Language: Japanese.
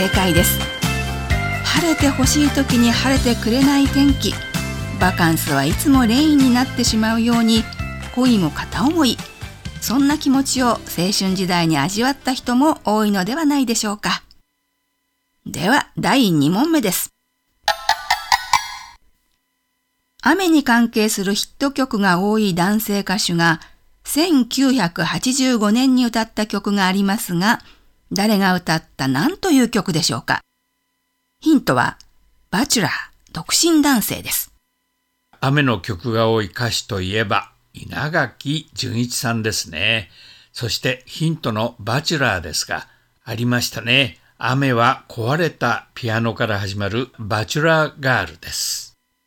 正解です。晴れてほしい時に晴れてくれない天気、バカンスはいつもレインになってしまうように、恋も片思い、そんな気持ちを青春時代に味わった人も多いのではないでしょうか。では第2問目です。雨に関係するヒット曲が多い男性歌手が1985年に歌った曲がありますが、誰が歌った何という曲でしょうか。ヒントはバチュラー、独身男性です。 雨の曲が多い歌手といえば稲垣潤一さんですね。そしてヒントのバチュラーですが、ありましたね。雨は壊れたピアノから始まるバチュラーガールです。